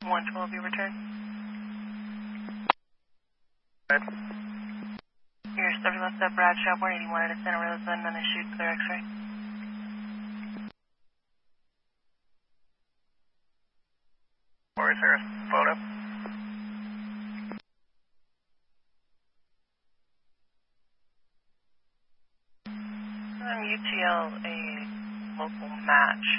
112, you return. Good. Your subject left at Bradshaw, 181 at Santa Rosa, and then a shoot clear X-ray. Or is there a photo? UTL, a local match.